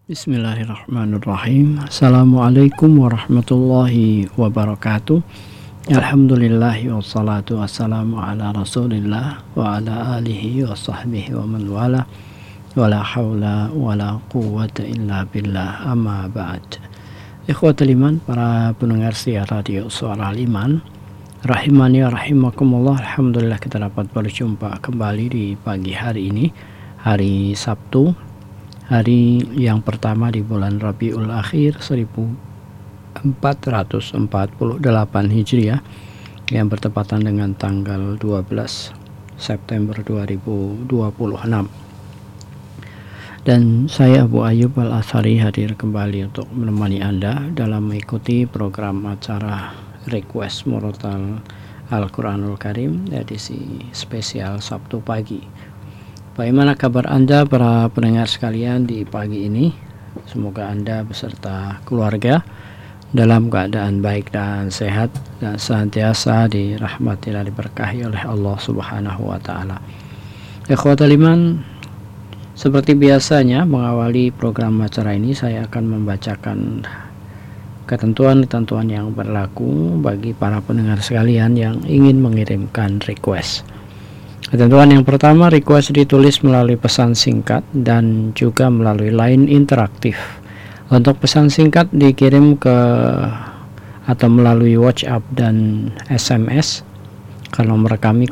Bismillahirrahmanirrahim. Assalamualaikum warahmatullahi wabarakatuh. Alhamdulillahi wassalatu wassalamu ala rasulillah wa ala alihi wa sahbihi wa man wala wala hawla wala quwwata illa billah, amma ba'd. Ikhwatul iman, para pendengar siar radio Suara Iman, rahimani wa rahimakumullah. Alhamdulillah kita dapat berjumpa kembali di pagi hari ini, hari Sabtu, hari yang pertama di bulan Rabiul Akhir 1448 Hijriah, yang bertepatan dengan tanggal 12 September 2026. Dan saya Abu Ayyub Al-Athari hadir kembali untuk menemani Anda dalam mengikuti program acara Request Murotal Al-Quranul Karim edisi spesial Sabtu pagi. Bagaimana kabar Anda para pendengar sekalian di pagi ini? Semoga Anda beserta keluarga dalam keadaan baik dan sehat dan senantiasa dirahmati dan diberkahi oleh Allah Subhanahu wa taala. Ikhwatul iman, seperti biasanya mengawali program acara ini saya akan membacakan ketentuan-ketentuan yang berlaku bagi para pendengar sekalian yang ingin mengirimkan request. Ketentuan yang pertama, request ditulis melalui pesan singkat dan juga melalui line interaktif. Untuk pesan singkat dikirim ke atau melalui WhatsApp dan SMS ke nomor kami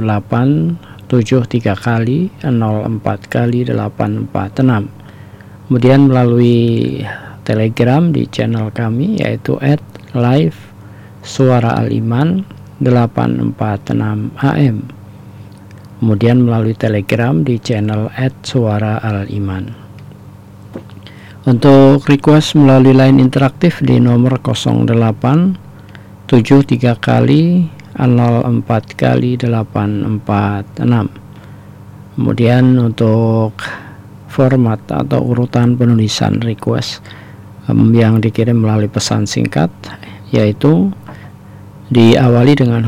0873 kali 04 kali 846. Kemudian melalui Telegram di channel kami yaitu @live Suara Al-Iman 846 AM. Kemudian melalui Telegram di channel @suara al-iman. Untuk request melalui line interaktif di nomor 0873 kali 04 kali 846. Kemudian untuk format atau urutan penulisan request yang dikirim melalui pesan singkat yaitu diawali dengan